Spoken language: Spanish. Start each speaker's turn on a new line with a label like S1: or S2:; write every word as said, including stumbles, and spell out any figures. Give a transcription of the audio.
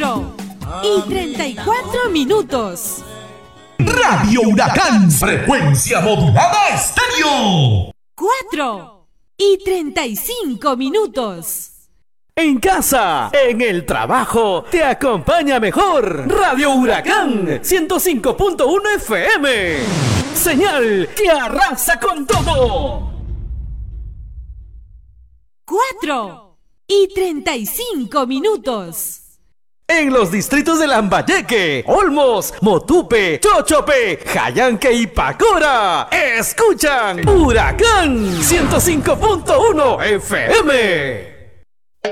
S1: cuatro y treinta y cuatro minutos.
S2: Radio Huracán, frecuencia modulada estéreo.
S1: cuatro y treinta y cinco minutos.
S3: En casa, en el trabajo, te acompaña mejor Radio Huracán ciento cinco punto uno F M. Señal que arrasa con todo.
S1: cuatro y treinta y cinco minutos.
S3: En los distritos de Lambayeque, Olmos, Motupe, Chochope, Jayanque y Pacora, escuchan Huracán ciento cinco punto uno F M.